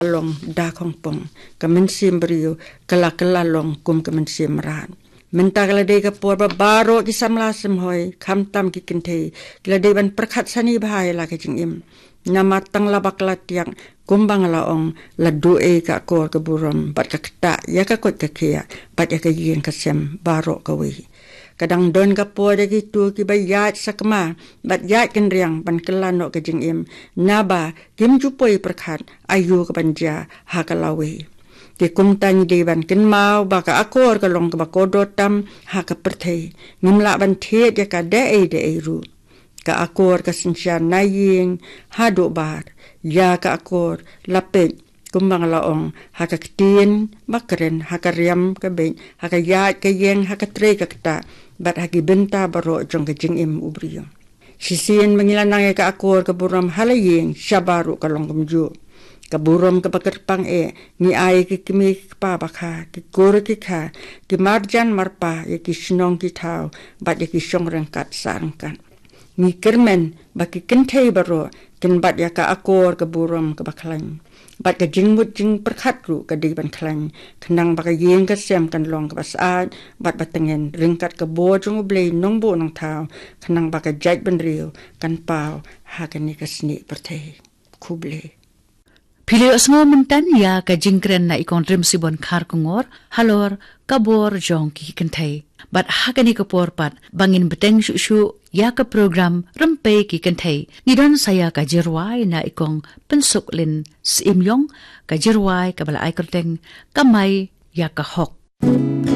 long da kong pong kamen sim brio kala long kum kamen sim ran menta kala de ka por baro ki samla sim hoi kham tam ki kinte kala de ban prakhat sani bhai la ke jing im namatang la bakla tiang kumbang la ong la du e ka kor ka buram bat ka kta ya ka kot ka kia bat ya ka yin ka sem baro ka wi kadang don ka po de ki tu ki bayat sakma bat yat ken riang ban kelano ka jing im naba kim ju poi prakhat ayu ka banja ha ka lawi ki kum tan di ban ken mau ba ka akor ka long ka ba kodotam ha ka perthei ngimla ban the ya ka de e ru ka akor ka sinsya naying hado bar ya ka akor lapet kumbang laong haka kitien makren haka riam ka ben haka ya ka yeng haka tre ka kta bat haki benta baro jong ka jing im ubriyo sisien mengilanang ka akor ka buram halaying syabaru ka longkumju ka buram ka pakerpang ni ai ki kimi pa bakha ki kor ki kha ki marjan marpa ki sinong ki thau bat ki song rangkat sarangkan ni kermen baki kentei baro ken bat ya ka akor ke buram ke baklan bat ka jingmut jing perkhat ru ka di ban klan kenang baka yeng ka sem kan long ka basat bat batengen ringkat ke bo jung blei nong bo nang thau kenang baka jait ban riu kan pau ha ka ni ka sni perthei kuble Pilih semua mentan ya ka jingkren na ikon rim sibon khar kungor halor kabor jongki kentai bat hakani ka porpat bangin beteng shu ya ka program rempe ki kentai ngidon saya ka jirwai na ikong pensuk lin simyong ka jirwai ka bala ai kerteng kamai ya ka hok